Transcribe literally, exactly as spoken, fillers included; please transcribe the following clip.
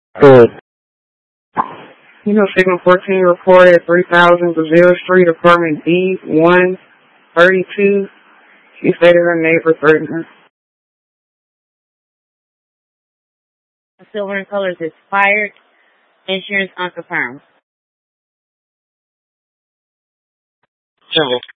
Good. You know, Signal fourteen reported at three thousand Brazil Street, apartment D one thirty-two. She stated her neighbor threatened her. Silver and Colors expired. Insurance unconfirmed. Silver.